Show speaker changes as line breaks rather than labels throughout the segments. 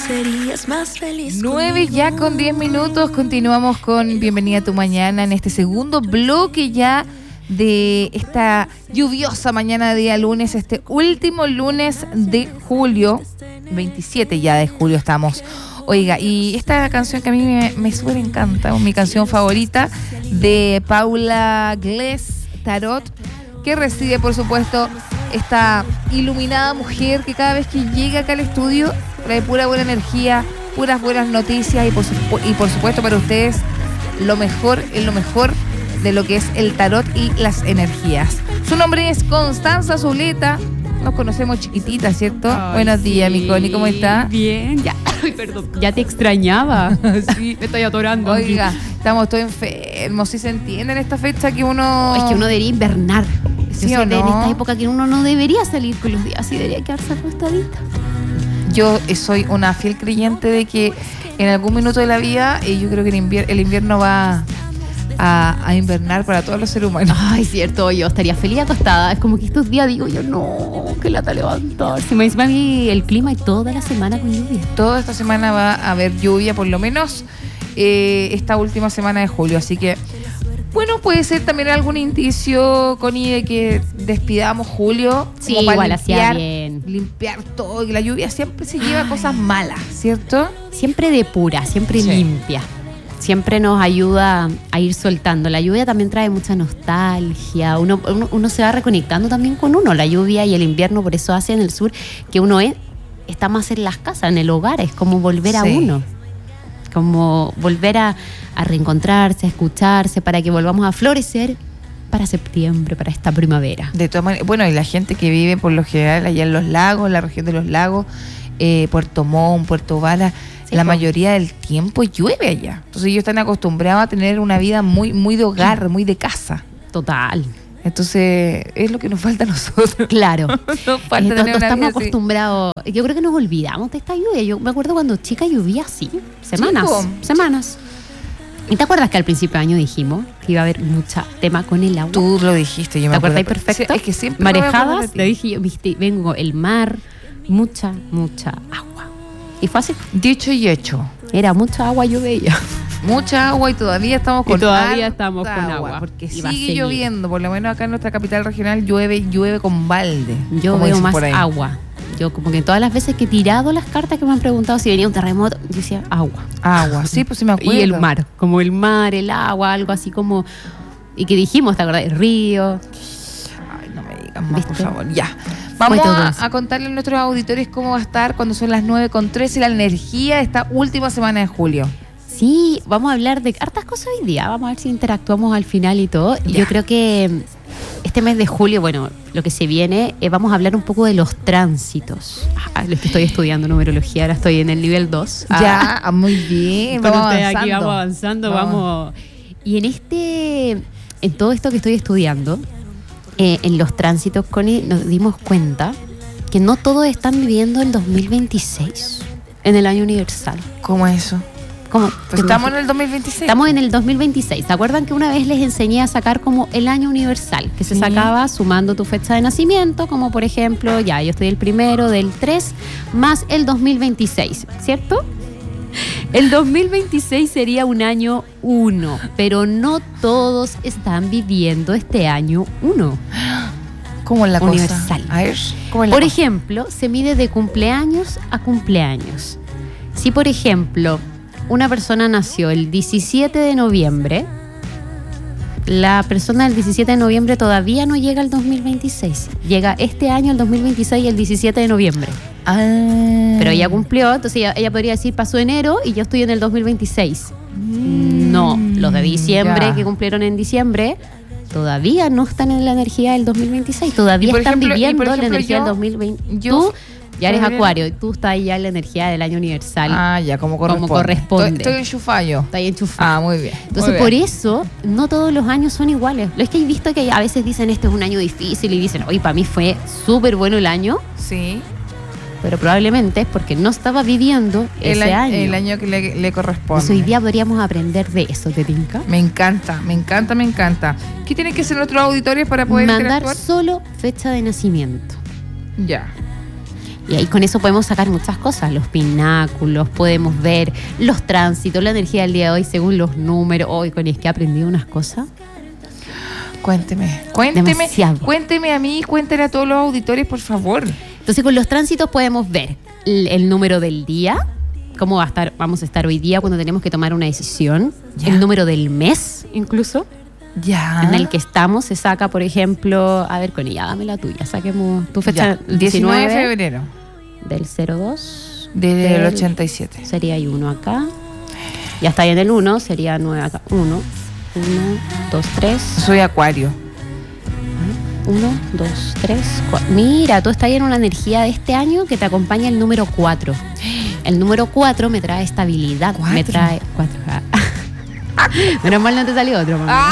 serías más feliz.
9 ya con 10 minutos. Continuamos con Bienvenida a tu Mañana en este segundo bloque ya de esta lluviosa mañana de día lunes, este último lunes de julio, 27 ya de julio estamos. Oiga, y esta canción que a mí me súper encanta, mi canción favorita de Paula Gless, Tarot, que reside, por supuesto, esta iluminada mujer que cada vez que llega acá al estudio trae pura buena energía, puras buenas noticias y por supuesto para ustedes lo mejor de lo que es el tarot y las energías. Su nombre es Constanza Zuleta. Nos conocemos chiquitita, ¿cierto?
Ay,
Buenos días,
sí.
mi Connie, ¿cómo está?
Bien, ya. Ay, perdón, ya te extrañaba. Sí, me estoy atorando.
Oiga, estamos todos enfermos, si se entiende en esta fecha que uno...
Es que uno debería invernar.
¿Sí
Yo
o
sé de
no?
en esta época que uno no debería salir con los días, así debería quedarse acostadita.
Yo soy una fiel creyente de que en algún minuto de la vida, yo creo que el invierno va a invernar para todos los seres humanos.
Ay, cierto, yo estaría feliz acostada. Es como que estos días digo yo, no, qué lata levantarse. Me encima a mí el clima y toda la semana con lluvia.
Toda esta semana va a haber lluvia, por lo menos esta última semana de julio. Así que, bueno, puede ser también algún indicio, Connie, de que despidamos julio.
Sí,
como para
igual hacía bien.
limpiar todo. Y la lluvia siempre se lleva cosas malas, ¿cierto?
Siempre depura, siempre
Sí.
limpia. Siempre nos ayuda a ir soltando. La lluvia también trae mucha nostalgia. Uno se va reconectando también con uno. La lluvia y el invierno, por eso hace en el sur que uno está más en las casas, en el hogar. Es como volver a
Sí.
uno. Como volver a reencontrarse, a escucharse, para que volvamos a florecer para septiembre, para esta primavera.
De todas maneras, bueno, y la gente que vive por lo general allá en los lagos, en la región de los lagos, Puerto Montt, Puerto Bala,
Sí,
la
po.
mayoría del tiempo llueve allá. Entonces ellos están acostumbrados a tener una vida muy, muy de hogar, muy de casa.
Total.
Entonces es lo que nos falta a nosotros.
Claro.
Nos falta tener una
Estamos
vida así.
acostumbrados. Yo creo que nos olvidamos de esta lluvia. Yo me acuerdo cuando chica llovía así, semanas.
po.
Semanas. ¿Y te acuerdas que al principio de año dijimos que iba a haber mucho tema con el agua?
Tú lo dijiste, yo
¿Te
me acuerdo.
acuerdas perfecto?
Sí, es que siempre me voy a acordar de
Marejadas,
ti.
le dije yo, viste, vengo el mar, mucha agua. Y fue así.
Dicho y hecho.
Era mucha agua, yo veía.
Mucha agua y todavía estamos
Y
con
todavía
harta
estamos con agua.
porque
Y va a
sigue
seguir.
lloviendo, por lo menos acá en nuestra capital regional llueve con balde.
Yo
como
veo
dicen
más
por ahí.
agua. Yo como que todas las veces que he tirado las cartas que me han preguntado si venía un terremoto, yo decía agua.
Agua, sí, pues sí me acuerdo.
Y el mar, como el mar, el agua, algo así como... Y que dijimos, ¿te acordás? El río.
Ay, no me digas más, por
¿Viste?
favor. Ya. Vamos
Fue todo eso.
a contarle a nuestros auditores cómo va a estar cuando son las 9:13 la energía de esta última semana de julio.
Sí, vamos a hablar de hartas cosas hoy día. Vamos a ver si interactuamos al final y todo. Y
Ya.
yo creo que este mes de julio, bueno, lo que se viene, vamos a hablar un poco de los tránsitos. Lo que estoy estudiando numerología, ahora estoy en el nivel 2.
Ya, muy bien.
Con
Vamos
ustedes
avanzando.
aquí vamos avanzando, vamos. Y en todo esto que estoy estudiando, en los tránsitos, Connie, nos dimos cuenta que no todos están viviendo el 2026 en el año universal.
¿Cómo es eso?
¿Cómo?
Pues estamos en el 2026.
Estamos en el 2026. ¿Se acuerdan que una vez les enseñé a sacar como el año universal? Que se
Sí.
sacaba sumando tu fecha de nacimiento, como por ejemplo, ya, yo estoy el 1 del 3 más el 2026, ¿cierto? El 2026 sería un año 1, pero no todos están viviendo este año 1.
¿Cómo es la
Universal.
cosa? A ver, ¿cómo es la
Por
cosa?
ejemplo, se mide de cumpleaños a cumpleaños. Si, por ejemplo, una persona nació el 17 de noviembre, la persona del 17 de noviembre todavía no llega al 2026. Llega este año, el 2026, el 17 de noviembre.
Ah.
Pero ella cumplió, entonces ella podría decir, pasó enero y yo estoy en el 2026. No, los de diciembre
ya.
que cumplieron en diciembre todavía no están en la energía del 2026, todavía
Y por
están
ejemplo- y
viviendo
por
la
ejemplo,
energía
yo-
del 2020.
yo-
Tú ya eres
febrero.
acuario y tú estás ya en la energía del año universal.
Ah, ya, como corresponde.
corresponde.
Estoy enchufada yo.
Está ahí enchufado.
Ah, muy bien.
Entonces,
muy
por
bien.
eso, no todos los años son iguales. Es que he visto que a veces dicen, este es un año difícil, y dicen, oye, para mí fue súper bueno el año,
Sí.
pero probablemente es porque no estaba viviendo ese año.
El año que le corresponde.
Entonces, hoy día podríamos aprender de eso, ¿te tinca?
Me encanta, me encanta, me encanta. ¿Qué tienen que hacer nuestros auditores para poder
Mandar
interactuar?
solo fecha de nacimiento.
Ya.
Y ahí con eso podemos sacar muchas cosas, los pináculos, podemos ver los tránsitos, la energía del día de hoy según los números. Hoy con es que he aprendido unas cosas.
Cuénteme
Demasiado.
cuénteme a mí, cuéntele a todos los auditores, por favor.
Entonces con los tránsitos podemos ver el número del día, cómo vamos a estar hoy día cuando tenemos que tomar una decisión,
Ya.
el número del mes incluso.
Ya.
En el que estamos se saca, por ejemplo, a ver, Connie, ya dame la tuya, saquemos tu fecha,
Ya, 19 de febrero
del 02
del 87.
sería hay 1 acá, ya está ahí en el 1, sería 9 acá, 1, 2, 3,
Soy Acuario.
1, 2, 3, 4. Mira, tú estás ahí en una energía de este año que te acompaña el número 4. El número 4 me trae estabilidad, me
¿Cuatro?
trae 4. Menos mal no te salió otro, mamá.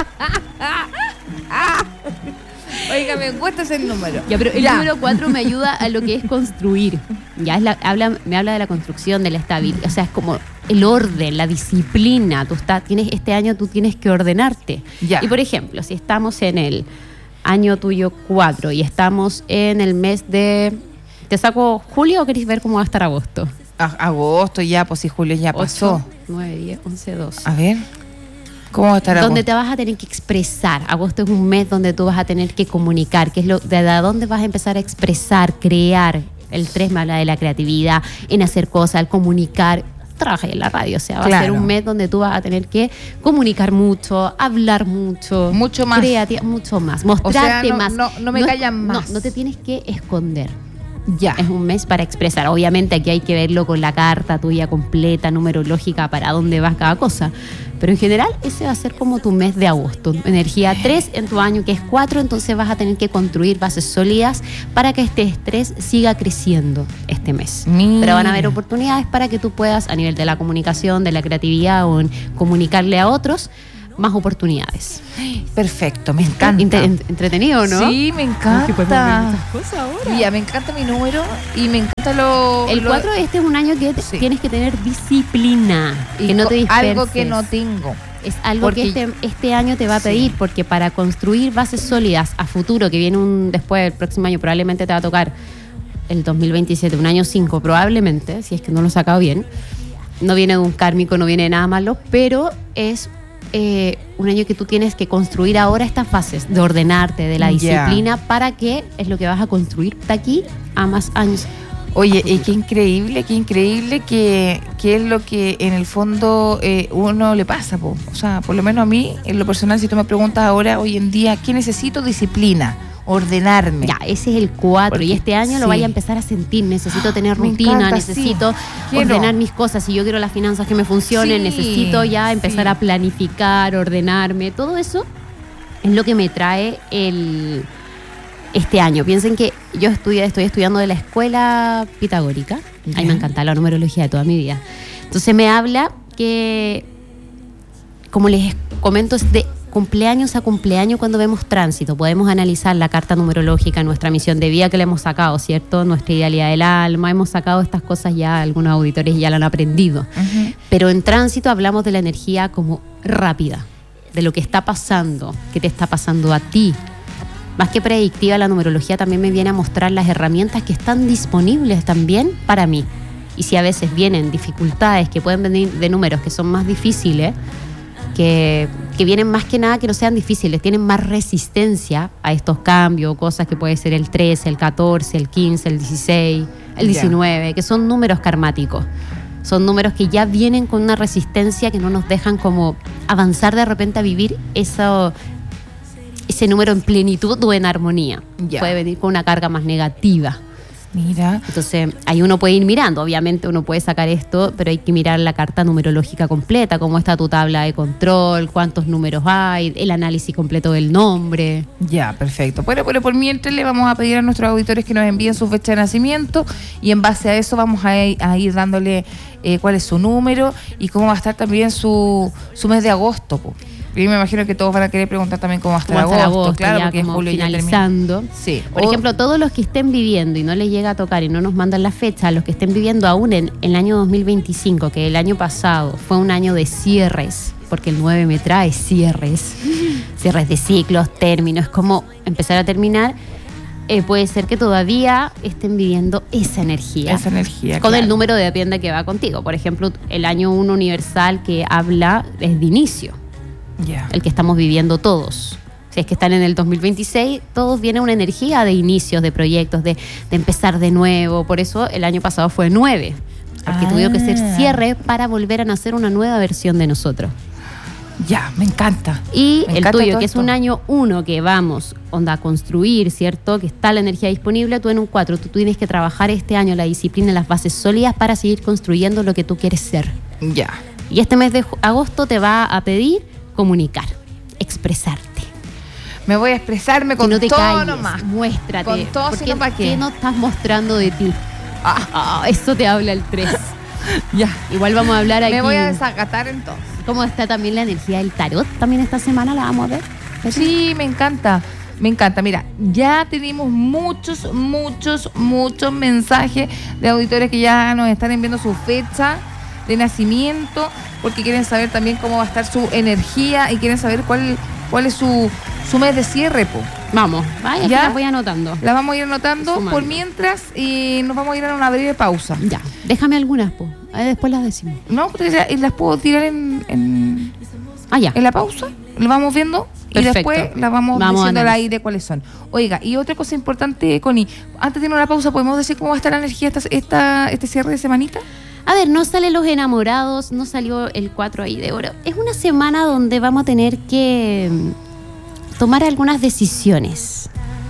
Oiga, me gusta ese número.
Ya, pero el
Ya.
número 4 me ayuda a lo que es construir. Ya me habla de la construcción, de la estabilidad. O sea, es como el orden, la disciplina. Este año tú tienes que ordenarte.
Ya.
Y por ejemplo, si estamos en el año tuyo 4 y estamos en el mes de... ¿Te saco julio o queréis ver cómo va a estar agosto?
Agosto ya, pues si julio ya pasó.
8, 9, 10, 11, 12.
A ver, ¿cómo va a estar
Donde
agosto?
te vas a tener que expresar. Agosto es un mes donde tú vas a tener que comunicar, que es de dónde vas a empezar a expresar, crear. El 3 me habla de la creatividad, en hacer cosas, el comunicar. Trabaja en la radio, o sea, va a ser
Claro.
un mes donde tú vas a tener que comunicar mucho, hablar mucho.
Mucho más.
Mucho más, mostrarte
no-
más.
no me callan más.
No te tienes que esconder.
Ya.
Es un mes para expresar. Obviamente aquí hay que verlo con la carta tuya completa, numerológica, para dónde vas cada cosa. Pero en general ese va a ser como tu mes de agosto. Energía 3 en tu año que es 4, entonces vas a tener que construir bases sólidas para que este estrés siga creciendo este mes.
Mira.
Pero van a haber oportunidades para que tú puedas, a nivel de la comunicación, de la creatividad o en comunicarle a otros, más oportunidades.
Perfecto, me encanta.
Entretenido, ¿no?
Sí, me
Ay, que podemos ver
encanta.
muchas cosas ahora.
Ya, me encanta mi número y me encanta lo...
El 4, este es un año que
Sí.
tienes que tener disciplina,
y
que no te disperses.
algo que no tengo.
Es algo
Porque-
que este año te va a pedir,
Sí.
porque para construir bases sólidas a futuro, que viene después del próximo año, probablemente te va a tocar el 2027, un año 5 probablemente, si es que no lo he sacado bien. No viene de un kármico, no viene de nada malo, pero es un año que tú tienes que construir ahora estas bases de ordenarte, de la
Ya.
disciplina, para que es lo que vas a construir de aquí a más años.
Oye, qué increíble que es lo que en el fondo uno le pasa, po. O sea, por lo menos a mí, en lo personal, si tú me preguntas ahora, hoy en día, ¿qué necesito? Disciplina, ordenarme.
Ya, ese es el 4
Porque-
y este año
sí.
lo vaya a empezar a sentir. Necesito tener
Me
rutina,
encanta,
necesito
sí. Quiero.
ordenar mis cosas. Si yo quiero las finanzas que me funcionen,
Sí,
necesito ya empezar
sí.
a planificar, ordenarme. Todo eso es lo que me trae este año. Piensen que yo estoy estudiando de la escuela pitagórica. A
Ya.
mí me encanta la numerología de toda mi vida. Entonces me habla que, como les comento, es de cumpleaños a cumpleaños cuando vemos tránsito. Podemos analizar la carta numerológica, nuestra misión de vida que le hemos sacado, ¿cierto? Nuestra idealidad del alma. Hemos sacado estas cosas ya, algunos auditores ya lo han aprendido.
Ujú.
Pero en tránsito hablamos de la energía como rápida, de lo que está pasando, que te está pasando a ti. Más que predictiva, la numerología también me viene a mostrar las herramientas que están disponibles también para mí. Y si a veces vienen dificultades que pueden venir de números que son más difíciles, que vienen más que nada que no sean difíciles, tienen más resistencia a estos cambios, cosas que puede ser el 13, el 14, el 15, el 16, el
Ya.
19, que son números karmáticos. Son números que ya vienen con una resistencia que no nos dejan como avanzar de repente a vivir ese número en plenitud o en armonía.
Ya.
Puede venir con una carga más negativa.
Mira.
Entonces, ahí uno puede ir mirando. Obviamente uno puede sacar esto, pero hay que mirar la carta numerológica completa, cómo está tu tabla de control, cuántos números hay, el análisis completo del nombre.
Ya, perfecto. Bueno, pero por mientras le vamos a pedir a nuestros auditores que nos envíen su fecha de nacimiento y en base a eso vamos a ir dándole cuál es su número y cómo va a estar también su mes de agosto, po. Y me imagino que todos van a querer preguntar también cómo va a estar
Cómo hasta
agosto, claro,
ya
porque
como
julio ya termina.
finalizando.
Sí.
Por ejemplo, todos los que estén viviendo y no les llega a tocar y no nos mandan la fecha, los que estén viviendo aún en el año 2025, que el año pasado fue un año de cierres, porque el 9 me trae cierres de ciclos, términos, es como empezar a terminar. puede ser que todavía estén viviendo esa energía.
Esa energía,
con
claro.
el número de atienda que va contigo. Por ejemplo, el año 1 universal que habla es de inicio,
Ya.
el que estamos viviendo todos. Si es que están en el 2026, todos viene una energía de inicios, de proyectos, de empezar de nuevo. Por eso el año pasado fue 9, porque tuvieron que ser cierre para volver a nacer una nueva versión de nosotros.
Ya, me encanta.
Y
Me
el
encanta
tuyo,
todo
que es
esto.
un año 1 que vamos a construir, ¿cierto? Que está la energía disponible, tú en un 4. Tú tienes que trabajar este año la disciplina y las bases sólidas para seguir construyendo lo que tú quieres ser.
Ya.
Y este mes de agosto te va a pedir comunicar, expresarte.
Me voy a expresarme
Que
con
no te
todo
calles,
nomás.
muéstrate.
Con todo,
¿Por
sino pa' qué?
¿Qué no estás mostrando de ti? Eso te habla el 3.
Ya.
Igual vamos a hablar aquí.
Me voy a desacatar entonces.
¿Cómo está también la energía del tarot? También esta semana la vamos a ver.
Sí, me encanta. Me encanta. Mira, ya tenemos muchos mensajes de auditores que ya nos están enviando su fecha de nacimiento, porque quieren saber también cómo va a estar su energía y quieren saber cuál es su mes de cierre, po.
Vamos, vaya,
¿Ya?
que las voy anotando.
La vamos a ir anotando
Sumando.
por mientras y nos vamos a ir a una breve pausa.
Ya, déjame algunas, po. Ahí después las decimos.
No, porque las puedo tirar en
Ya.
la pausa, lo vamos viendo y
Perfecto.
después las vamos
Vamos a
diciendo al
analizar.
aire cuáles son. Oiga, y otra cosa importante, Connie, antes de irnos a la pausa, ¿podemos decir cómo va a estar la energía este cierre de semanita?
A ver, no salen los enamorados, no salió el 4 ahí de oro. Es una semana donde vamos a tener que tomar algunas decisiones.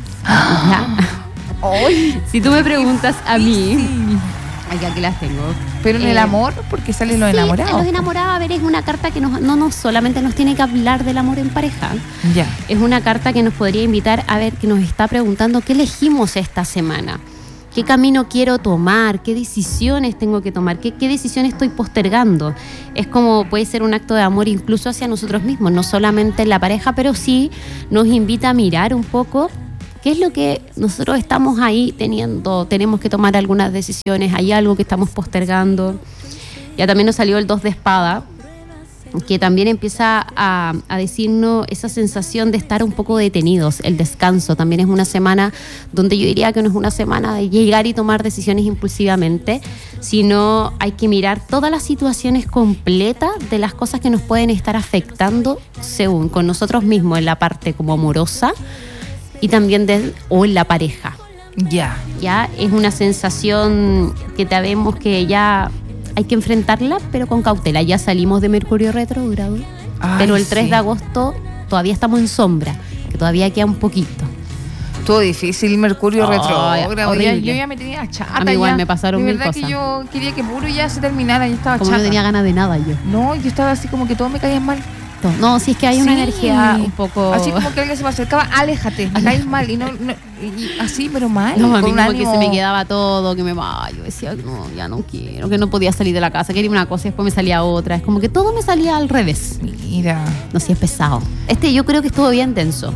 ¿Ya?
¡Ay!
Si tú me preguntas a mí, aquí las tengo.
Pero en el amor, porque salen los
Sí,
enamorados.
Los enamorados, a ver, es una carta que no solamente nos tiene que hablar del amor en pareja.
Ya.
Es una carta que nos podría invitar a ver, que nos está preguntando qué elegimos esta semana. ¿Qué camino quiero tomar? ¿Qué decisiones tengo que tomar? ¿Qué decisiones estoy postergando? Es como puede ser un acto de amor incluso hacia nosotros mismos, no solamente en la pareja, pero sí nos invita a mirar un poco qué es lo que nosotros estamos ahí tenemos que tomar algunas decisiones, hay algo que estamos postergando. Ya también nos salió el 2 de espada, que también empieza a decirnos esa sensación de estar un poco detenidos, el descanso. También es una semana donde yo diría que no es una semana de llegar y tomar decisiones impulsivamente, sino hay que mirar todas las situaciones completas de las cosas que nos pueden estar afectando según con nosotros mismos en la parte como amorosa y también o en la pareja.
Ya.
Ya es una sensación que sabemos que ya hay que enfrentarla, pero con cautela. Ya salimos de Mercurio retrógrado, pero el 3
sí.
de agosto todavía estamos en sombra, que todavía queda un poquito.
Todo difícil, Mercurio
Ay,
retrógrado.
horrible.
Yo ya me tenía chata.
A mí igual
ya.
me pasaron
de
mil
verdad
cosas.
que yo quería que puro ya se terminara, yo estaba
Como
chata.
no tenía ganas de nada yo.
No, yo estaba así como que todo me caía mal.
No, si es que hay una
Sí.
energía un poco...
Así como que alguien se me acercaba, aléjate, me caes mal. Y así, pero mal.
No, a mí
con un
como que
ánimo.
se me quedaba todo, que yo decía, no, ya no quiero, que no podía salir de la casa, quería una cosa y después me salía otra. Es como que todo me salía al revés.
Mira.
No, sí es pesado. Yo creo que estuvo bien tenso.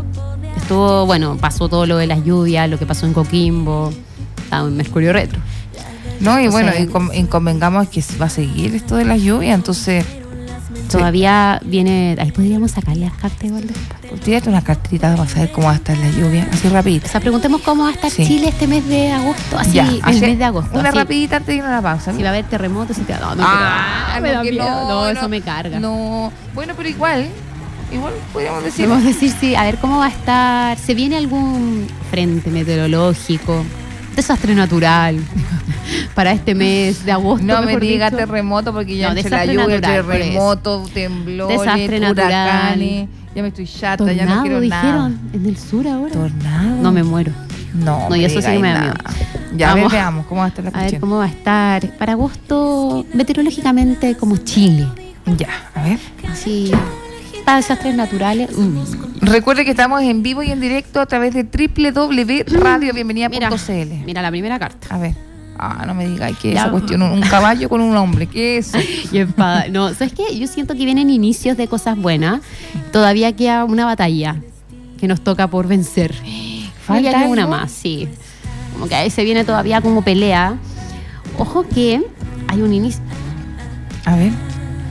Pasó todo lo de las lluvias, lo que pasó en Coquimbo, estaba en Mercurio retro.
No, y
O
bueno,
sea,
y convengamos que va a seguir esto de las lluvias, entonces
Todavía viene, ahí podríamos sacarle las cartas igual después.
tírate una cartita para saber cómo va a estar la lluvia, así rapidito.
O sea, preguntemos cómo va a estar
Sí.
Chile este mes de agosto, así,
Ya,
el
hace
mes de agosto.
Una
así.
rapidita antes de ir a la pausa.
Si va a haber terremotos, si te no,
Me da
que
miedo.
no, eso me carga.
No, bueno, pero igual podríamos decir.
Podemos decir, sí, a ver cómo va a estar. ¿Se viene algún frente meteorológico, desastre natural para este mes de agosto?
No me
mejor
diga
dicho?
terremoto porque ya
No,
entre la
desastre
lluvia,
natural, por
terremoto, temblores,
Desastre natural.
huracanes. Ya me estoy chata, ya no
Tornado,
quiero
dijeron,
nada.
en el sur ahora.
Tornado.
No me muero.
No,
No, y eso sí que me da miedo.
Ya,
Vamos.
veamos cómo va a estar la
A ver
cuestión.
cómo va a estar para agosto meteorológicamente como Chile.
Ya, a ver.
Así, para desastres naturales.
Recuerde que estamos en vivo y en directo a través de www.radiobienvenida.cl.
Mira la primera carta.
A ver. No me diga que
Ya.
esa cuestión, un caballo con un hombre, ¿qué es eso?
Y espada. No, ¿sabes qué? Yo siento que vienen inicios de cosas buenas. Todavía queda una batalla que nos toca por vencer.
¿Falta
Hay alguna
algo?
más, sí. Como que ahí se viene todavía como pelea. Ojo que hay un inicio.
A ver.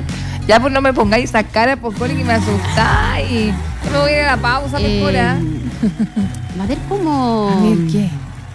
Ya, pues no me pongáis esa cara, por que me asustáis. Yo me voy a ir a la pausa, mejor, ¿ah?
Va a haber como...
A ver, ¿qué?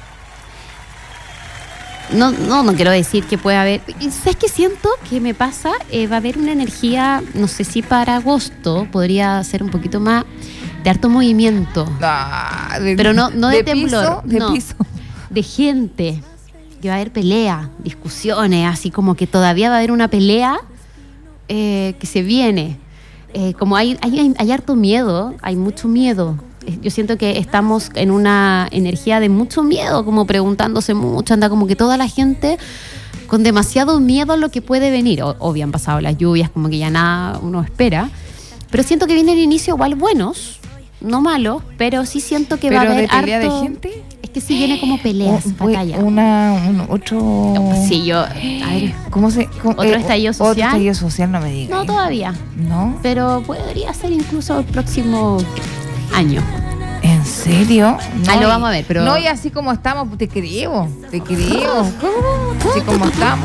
No quiero decir que puede haber. ¿Sabes qué siento que me pasa? Va a haber una energía, no sé si para agosto podría ser un poquito más de harto movimiento. Pero no de temblor.
De
no,
piso.
de gente. Que va a haber pelea, discusiones, así como que todavía va a haber una pelea que se viene. Como hay harto miedo, hay mucho miedo. Yo siento que estamos en una energía de mucho miedo, como preguntándose mucho, anda como que toda la gente con demasiado miedo a lo que puede venir. Obvio, han pasado las lluvias, como que ya nada uno espera, pero siento que vienen inicios igual buenos, no malos, pero sí siento que va a haber
de pelea
harto...
de gente.
Es que sí viene como peleas, batalla.
Otro...
Sí, a ver, ¿otro estallido social?
Otro estallido social, no me digas.
No, todavía.
¿No?
Pero podría ser incluso el próximo año.
¿En serio?
No, lo vamos a ver, pero...
No, y así como estamos, te creo. Así como estamos.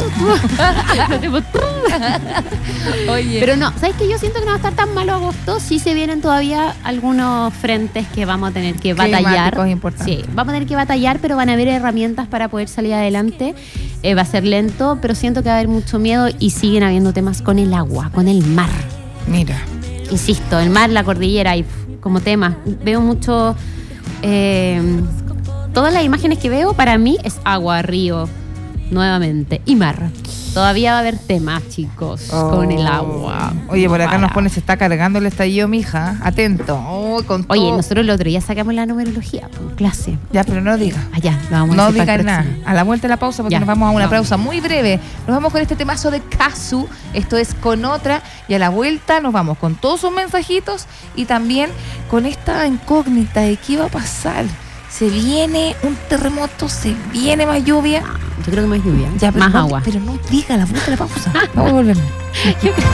Oye.
Pero no, ¿sabes qué? Yo siento que no va a estar tan malo agosto. Sí se vienen todavía algunos frentes que vamos a tener que batallar. Sí, vamos a tener que batallar, pero van a haber herramientas para poder salir adelante. Va a ser lento, pero siento que va a haber mucho miedo y siguen habiendo temas con el agua, con el mar.
Mira.
Insisto, el mar, la cordillera y como temas. Veo mucho... todas las imágenes que veo para mí es agua, río, nuevamente, y mar. Todavía va a haber temas, chicos, con el agua.
Oye, por acá nos pone, se está cargando el estallido, mija. Atento.
Oye, nosotros el otro día sacamos la numerología en clase.
Ya, pero no diga.
Allá, lo vamos a
no
hacer.
No diga nada. A la vuelta de la pausa, porque
ya,
nos vamos a una pausa muy breve. Nos vamos con este temazo de Kazu. Esto es Con Otra. Y a la vuelta nos vamos con todos sus mensajitos y también con esta incógnita de qué va a pasar. Se viene un terremoto, se viene más lluvia.
Yo creo que más lluvia,
ya,
más agua.
Pero no diga la vuelta de la pausa. Vamos a volver.